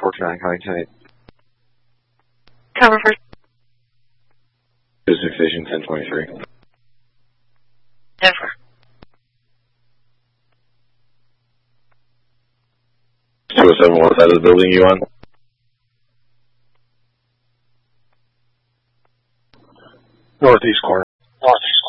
429 calling tonight. Cover for Pacific Station 1023. Denver. What side of the building you on? Northeast corner. Northeast.